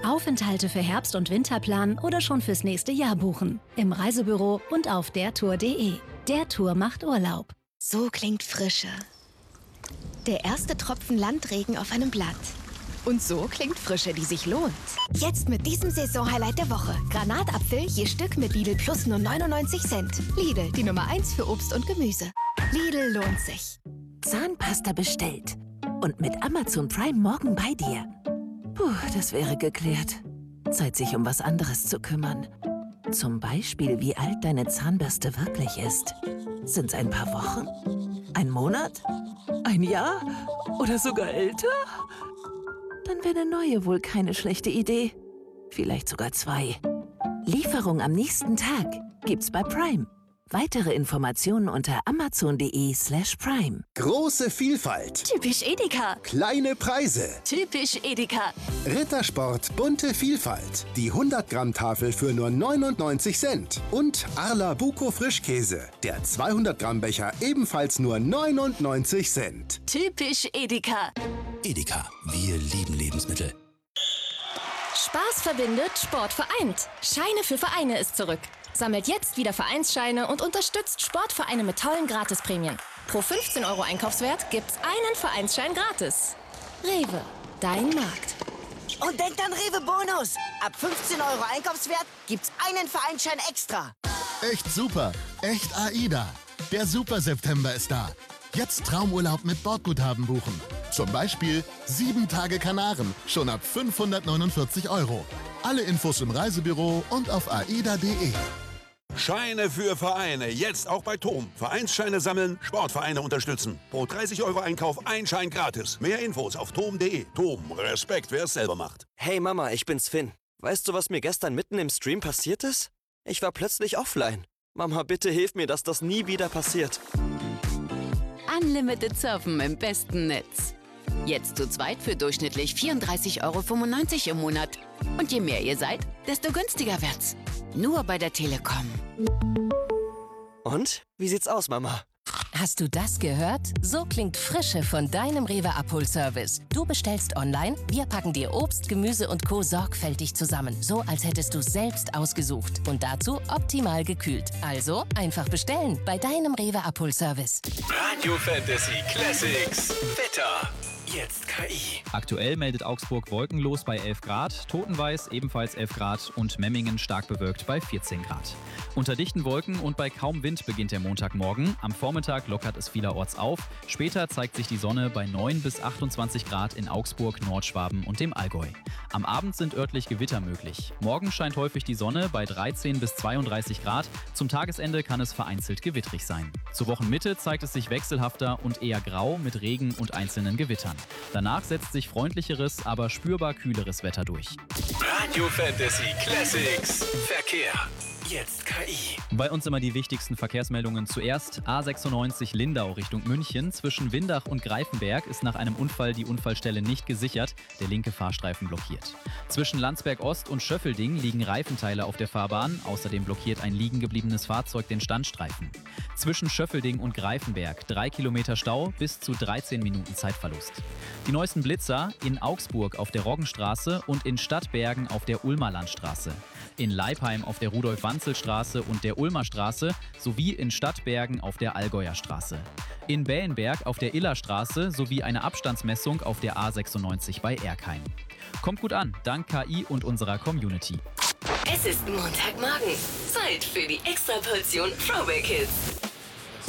Aufenthalte für Herbst- und Winterplan oder schon fürs nächste Jahr buchen. Im Reisebüro und auf dertour.de. Der Tour macht Urlaub. So klingt Frische. Der erste Tropfen Landregen auf einem Blatt. Und so klingt Frische, die sich lohnt. Jetzt mit diesem Saisonhighlight der Woche. Granatapfel je Stück mit Lidl Plus nur 99 Cent. Lidl, die Nummer 1 für Obst und Gemüse. Lidl lohnt sich. Zahnpasta bestellt. Und mit Amazon Prime morgen bei dir. Puh, das wäre geklärt. Zeit, sich um was anderes zu kümmern. Zum Beispiel, wie alt deine Zahnbürste wirklich ist. Sind's ein paar Wochen? Ein Monat? Ein Jahr? Oder sogar älter? Dann wäre eine neue wohl keine schlechte Idee. Vielleicht sogar 2. Lieferung am nächsten Tag gibt's bei Prime. Weitere Informationen unter amazon.de/prime. Große Vielfalt. Typisch Edeka. Kleine Preise. Typisch Edeka. Rittersport bunte Vielfalt. Die 100-Gramm-Tafel für nur 99 Cent. Und Arla Buko Frischkäse. Der 200-Gramm-Becher ebenfalls nur 99 Cent. Typisch Edeka. Edeka, wir lieben Lebensmittel. Spaß verbindet, Sport vereint. Scheine für Vereine ist zurück. Sammelt jetzt wieder Vereinsscheine und unterstützt Sportvereine mit tollen Gratisprämien. Pro 15 € Einkaufswert gibt's einen Vereinsschein gratis. Rewe, dein Markt. Und denkt an Rewe Bonus. Ab 15 € Einkaufswert gibt's einen Vereinsschein extra. Echt super. Echt AIDA. Der Super September ist da. Jetzt Traumurlaub mit Bordguthaben buchen. Zum Beispiel 7 Tage Kanaren, schon ab 549 €. Alle Infos im Reisebüro und auf aida.de. Scheine für Vereine, jetzt auch bei TOM. Vereinsscheine sammeln, Sportvereine unterstützen. Pro 30 € Einkauf ein Schein gratis. Mehr Infos auf tom.de. TOM, Respekt, wer es selber macht. Hey Mama, ich bin's Finn. Weißt du, was mir gestern mitten im Stream passiert ist? Ich war plötzlich offline. Mama, bitte hilf mir, dass das nie wieder passiert. Unlimited Surfen im besten Netz. Jetzt zu zweit für durchschnittlich 34,95 € im Monat. Und je mehr ihr seid, desto günstiger wird's. Nur bei der Telekom. Und? Wie sieht's aus, Mama? Hast du das gehört? So klingt Frische von deinem Rewe-Abholservice. Du bestellst online, wir packen dir Obst, Gemüse und Co. sorgfältig zusammen. So, als hättest du es selbst ausgesucht. Und dazu optimal gekühlt. Also einfach bestellen bei deinem Rewe-Abholservice. Radio Fantasy Classics. Wetter. Jetzt KI. Aktuell meldet Augsburg wolkenlos bei 11 Grad, Totenweiß ebenfalls 11 Grad und Memmingen stark bewölkt bei 14 Grad. Unter dichten Wolken und bei kaum Wind beginnt der Montagmorgen. Am Vormittag lockert es vielerorts auf. Später zeigt sich die Sonne bei 9 bis 28 Grad in Augsburg, Nordschwaben und dem Allgäu. Am Abend sind örtlich Gewitter möglich. Morgen scheint häufig die Sonne bei 13 bis 32 Grad. Zum Tagesende kann es vereinzelt gewittrig sein. Zur Wochenmitte zeigt es sich wechselhafter und eher grau mit Regen und einzelnen Gewittern. Danach setzt sich freundlicheres, aber spürbar kühleres Wetter durch. Radio Fantasy Classics. Verkehr. Jetzt KI. Bei uns immer die wichtigsten Verkehrsmeldungen zuerst. A96 Lindau Richtung München. Zwischen Windach und Greifenberg ist nach einem Unfall die Unfallstelle nicht gesichert. Der linke Fahrstreifen blockiert. Zwischen Landsberg Ost und Schöffelding liegen Reifenteile auf der Fahrbahn. Außerdem blockiert ein liegen gebliebenes Fahrzeug den Standstreifen. Zwischen Schöffelding und Greifenberg 3 Kilometer Stau, bis zu 13 Minuten Zeitverlust. Die neuesten Blitzer in Augsburg auf der Roggenstraße und in Stadtbergen auf der Ulmer Landstraße. In Leipheim auf der Rudolf-Wanzel-Straße und der Ulmer Straße sowie in Stadtbergen auf der Allgäuer Straße. In Bällenberg auf der Illerstraße sowie eine Abstandsmessung auf der A96 bei Erkheim. Kommt gut an, dank KI und unserer Community. Es ist Montagmorgen. Zeit für die Extraportion Throwback Hits.